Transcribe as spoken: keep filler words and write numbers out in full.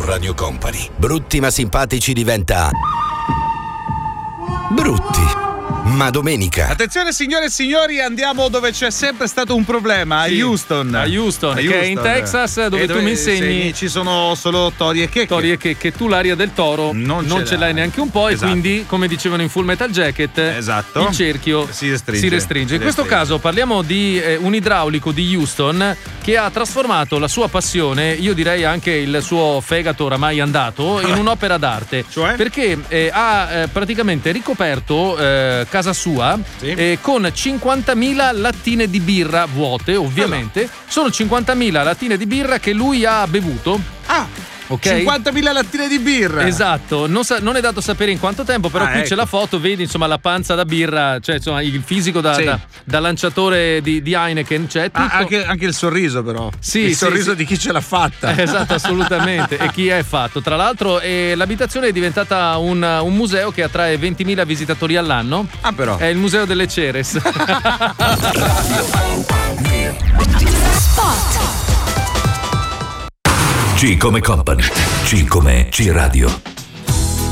Radio Company. Brutti ma simpatici diventa Brutti ma domenica. Attenzione signore e signori, andiamo dove c'è sempre stato un problema, sì, a Houston. A Houston, a che Houston. è in Texas, dove, dove tu mi insegni ci sono solo tori e checche. Tori e checche, tu l'aria del toro non, non ce, ce l'hai neanche un po', esatto. E quindi, come dicevano in Full Metal Jacket, esatto, il cerchio si restringe. Si restringe. In questo restringe. caso parliamo di eh, un idraulico di Houston che ha trasformato la sua passione, io direi anche il suo fegato oramai andato, in un'opera d'arte. Cioè? Perché eh, ha eh, praticamente ricoperto eh, casa sua, sì, eh, con cinquantamila lattine di birra vuote, ovviamente. Allora. Sono cinquantamila lattine di birra che lui ha bevuto. Ah! Okay. cinquantamila lattine di birra. Esatto, non, sa- non è dato sapere in quanto tempo, però ah, qui ecco. C'è la foto, vedi insomma la panza da birra, cioè insomma il fisico da, sì. da, da lanciatore di, di Heineken, c'è tutto. Ah, anche, anche il sorriso però. Sì, il sì, sorriso sì. di chi ce l'ha fatta. Esatto, assolutamente. E chi è fatto. Tra l'altro eh, l'abitazione è diventata un, un museo che attrae ventimila visitatori all'anno. Ah però. È il museo delle Ceres. Spot. G come Company, C come C Radio.